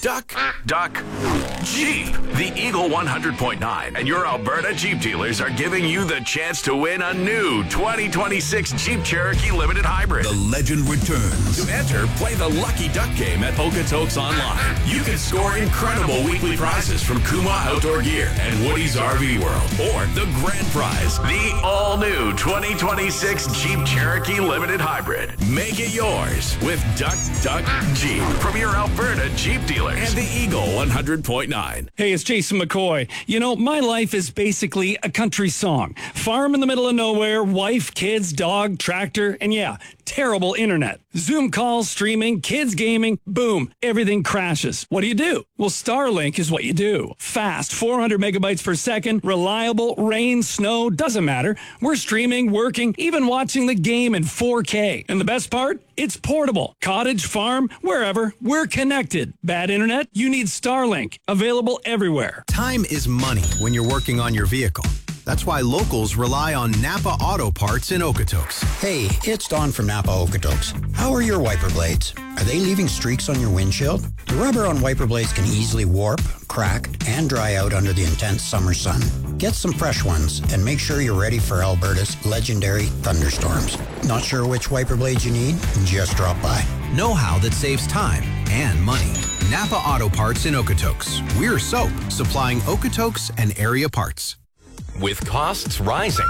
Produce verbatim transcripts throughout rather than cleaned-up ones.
duck, duck, Jeep. The Eagle one hundred point nine and your Alberta Jeep dealers are giving you the chance to win a new twenty twenty-six Jeep Cherokee Limited Hybrid. The legend returns. To enter, play the Lucky Duck game at Okotoks Online. You can score incredible weekly prizes from Kuma Outdoor Gear and Woody's R V World. Or the grand prize, the all-new twenty twenty-six Jeep Cherokee Limited Hybrid. Make it yours with Duck Duck Jeep from your Alberta Jeep dealers and the Eagle one hundred point nine. Hey, it's Jason McCoy. You know, my life is basically a country song. Farm in the middle of nowhere, wife, kids, dog, tractor, and yeah, terrible internet. Zoom calls, streaming, kids gaming, boom, everything crashes. What do you do? Well, Starlink is what you do. Fast, four hundred megabytes per second, reliable, rain, snow, doesn't matter. We're streaming, working, even watching the game in four K. And the best part? It's portable. Cottage, farm, wherever, we're connected. Bad internet? You need Starlink. Available everywhere. Time is money when you're working on your vehicle. That's why locals rely on Napa Auto Parts in Okotoks. Hey, it's Don from Napa Okotoks. How are your wiper blades? Are they leaving streaks on your windshield? The rubber on wiper blades can easily warp, crack, and dry out under the intense summer sun. Get some fresh ones and make sure you're ready for Alberta's legendary thunderstorms. Not sure which wiper blades you need? Just drop by. Know-how that saves time and money. Napa Auto Parts in Okotoks. We're soap, supplying Okotoks and area parts. With costs rising,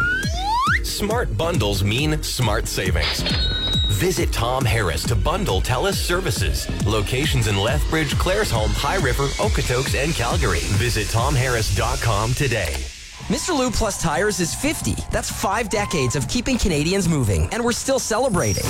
smart bundles mean smart savings. Visit Tom Harris to bundle TELUS services. Locations in Lethbridge, Claresholm, High River, Okotoks, and Calgary. Visit tom harris dot com today. Mister Lube Plus Tires is fifty. That's five decades of keeping Canadians moving, and we're still celebrating.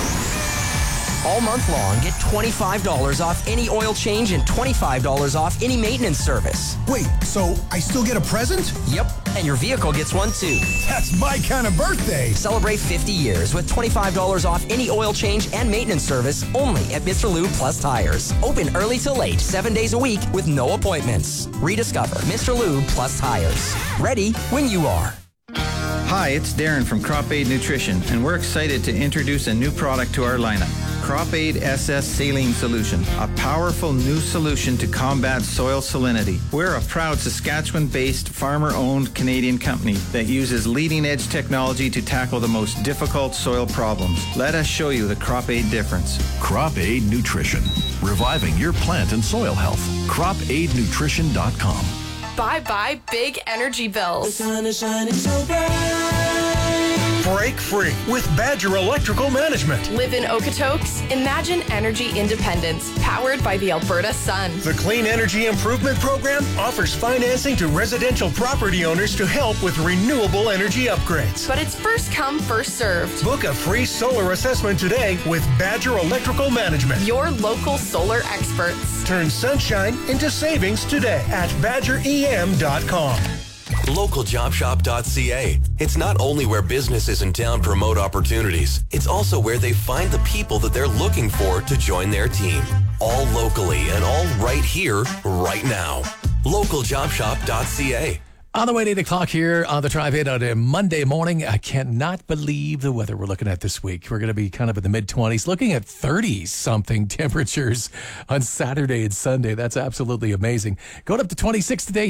All month long, get twenty-five dollars off any oil change and twenty-five dollars off any maintenance service. Wait, so I still get a present? Yep, and your vehicle gets one too. That's my kind of birthday. Celebrate fifty years with twenty-five dollars off any oil change and maintenance service only at Mister Lube Plus Tires. Open early to late, seven days a week with no appointments. Rediscover Mister Lube Plus Tires. Ready when you are. Hi, it's Darren from Crop Aid Nutrition, and we're excited to introduce a new product to our lineup. Crop Aid S S Saline Solution, a powerful new solution to combat soil salinity. We're a proud Saskatchewan-based, farmer-owned Canadian company that uses leading-edge technology to tackle the most difficult soil problems. Let us show you the Crop Aid difference. Crop Aid Nutrition, reviving your plant and soil health. crop aid nutrition dot com. Bye-bye big energy bills. The sun is shining so bright. Break free with Badger Electrical Management. Live in Okotoks? Imagine energy independence, powered by the Alberta sun. The Clean Energy Improvement Program offers financing to residential property owners to help with renewable energy upgrades. But it's first come, first served. Book a free solar assessment today with Badger Electrical Management. Your local solar experts. Turn sunshine into savings today at badger e m dot com. local job shop dot c a. It's not only where businesses in town promote opportunities, it's also where they find the people that they're looking for to join their team. All locally and all right here, right now. local job shop dot c a. On the way at eight o'clock here on the Drive-In on a Monday morning. I cannot believe the weather we're looking at this week. We're going to be kind of in the mid-twenties, looking at thirty-something temperatures on Saturday and Sunday. That's absolutely amazing. Going up to twenty-six today.